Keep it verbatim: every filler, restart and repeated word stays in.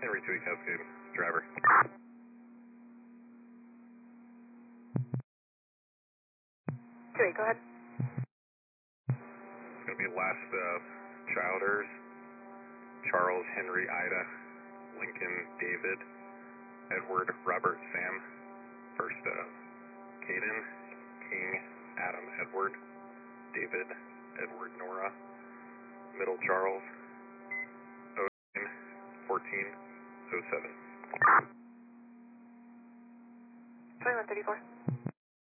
Henry two Cascade, driver. two eight, go ahead. It's going to be last uh, Childers, Charles, Henry, Ida, Lincoln, David, Edward, Robert, Sam. First, uh, Caden, King, Adam, Edward, David, Edward, Nora. Middle, Charles, oh nine, fourteen, oh seven. twenty-one thirty-four.